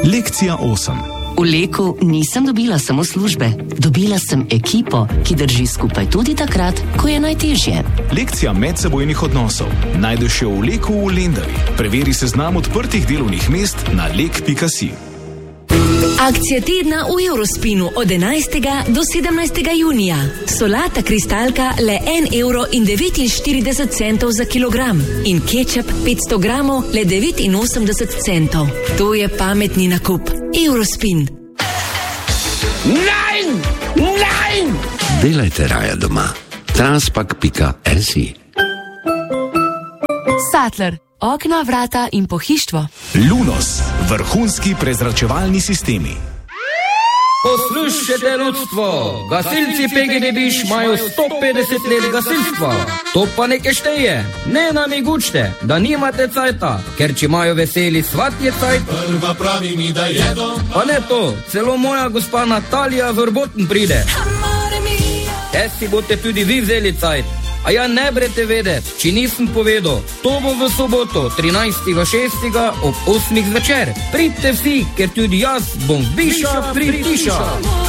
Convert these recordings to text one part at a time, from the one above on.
Lekcija 8. V Leku nisem dobila samo službe, dobila sem ekipo, ki drži skupaj tudi takrat, ko je najtežje. Lekcija medsebojnih odnosov. Najdeš jo v Leku v Lendavi. Preveri seznam odprtih delovnih mest na lek.si. Akcija tedna v Eurospinu od 11. do 17. junija. Solata kristalka le 1,49 € za kilogram in kečap 500 gramov le 89 centov. To je pametni nakup. Eurospin. Nein! Nein! Delajte raje doma. Transpak.si. Sattler. Okna, vrata in pohištvo. Lunos. Vrhunski prezračevalni sistemi. Poslušajte ljudstvo, gasilci PGD Biš imajo 150 let gasilstva. To pa nekaj šteje. Ne namigučte, da nimate cajta, ker če imajo veseli svatje cajt, prva pravi mi, da jedo. Pa ne to, celo moja gospa Natalija Vrboten pride. Si boste tudi vi vzeli cajt. A ja ne brete vedeti, če nisem povedal, to bo v soboto, 13.6. ob 8. zvečer. Pridite vsi, ker tudi jaz bom Biša pritiša.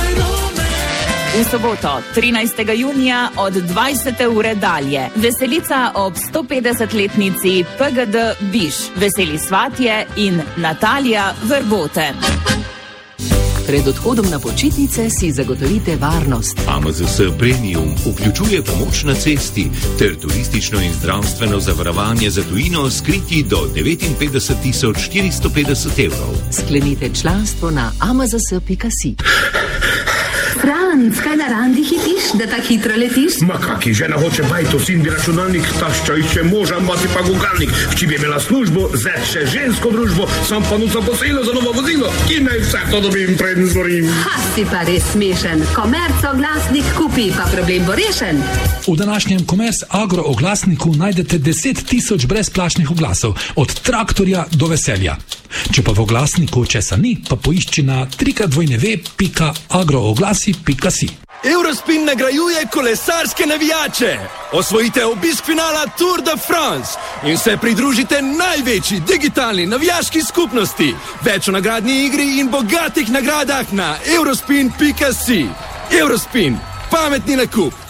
V soboto, 13. junija od 20. ure dalje. Veselica ob 150-letnici PGD Biš. Veseli svatje in Natalija Vrbote. Pred odhodom na počitnice si zagotovite varnost. AMZS Premium vključuje pomoč na cesti ter turistično in zdravstveno zavarovanje za tujino skriti do 59.450 €. Sklenite članstvo na amzs.si. Franc, kaj na randi hitiš, da tako hitro letiš? Ma kaki, žena hoče bajto, sin bi računalnik, tašča išče moža, mati pa gugalnik. Hči bi imela službo, zet še žensko družbo, sam pa nuca posilo za novo vozilo. In naj vse to dobim, preden zvorim. Ha, si pa res smešen. Komerc oglasnik kupi, pa problem bo rešen. V današnjem Komerc Agro oglasniku najdete 10.000 brezplačnih oglasov, od traktorja do veselja. Če pa v oglasniku česa ni, pa poišči na www.agrooglasi.si. Eurospin nagrajuje kolesarske navijače. Osvojite obisk finala Tour de France in se pridružite največji digitalni navijaški skupnosti. Več o nagradni igri in bogatih nagradah na eurospin.si. Eurospin, pametni nakup.